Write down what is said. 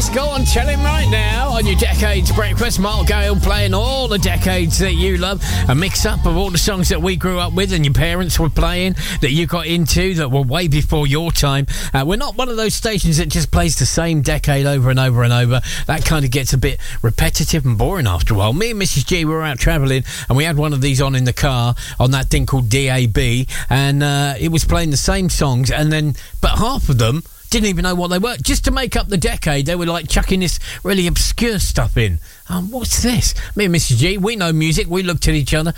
Yes, go on, tell him right now on your Decades Breakfast. Mark Gale playing all the decades that you love. A mix-up of all the songs that we grew up with and your parents were playing, that you got into, that were way before your time. We're not one of those stations that just plays the same decade over and over and over. That kind of gets a bit repetitive and boring after a while. Me and Mrs. G were out travelling and we had one of these on in the car on that thing called DAB, and it was playing the same songs, but half of them didn't even know what they were. Just to make up the decade, they were like chucking this really obscure stuff in. What's this? Me and Mrs. G, we know music. We looked at each other.